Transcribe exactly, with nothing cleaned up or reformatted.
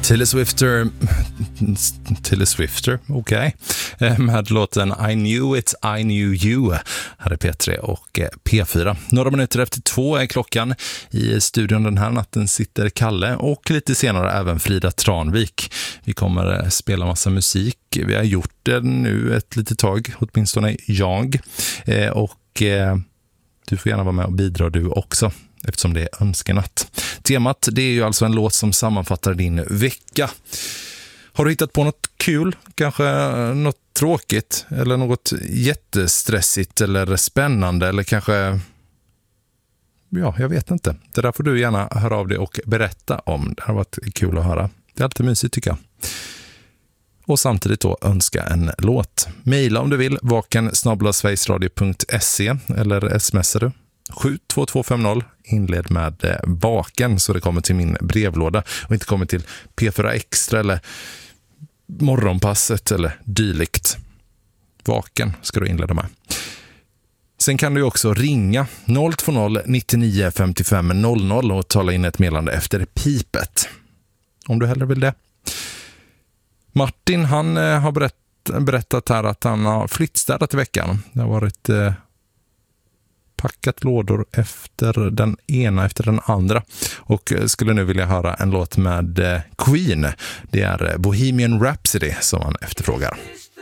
Taylor Swifter Taylor Swifter, okej okay. Med låten I knew it, I knew you. Här är P tre och P fyra. Några minuter efter två är klockan. I studion den här natten sitter Kalle och lite senare även Frida Tranvik. Vi kommer spela massa musik. Vi har gjort det nu ett litet tag, åtminstone jag. Och du får gärna vara med och bidra du också, eftersom det är önskenatt. Temat, det är ju alltså en låt som sammanfattar din vecka. Har du hittat på något kul, kanske något tråkigt eller något jättestressigt eller spännande eller kanske, ja, jag vet inte. Det där får du gärna höra av dig och berätta om. Det har varit kul att höra. Det är alltid mysigt tycker jag. Och samtidigt då önska en låt. Maila om du vill, vaken snabel-a sverigesradio punkt se eller smsar du sju två två fem noll, inled med vaken så det kommer till min brevlåda och inte kommer till P fyra Extra eller morgonpasset eller dylikt. Vaken ska du inleda med. Sen kan du också ringa noll två noll nittionio femtiofem noll noll och tala in ett meddelande efter pipet. Om du hellre vill det. Martin, han eh, har berätt, berättat här att han har flyttstädat i veckan. Det har varit eh, packat lådor efter den ena efter den andra och skulle nu vilja höra en låt med eh, Queen. Det är Bohemian Rhapsody som han efterfrågar.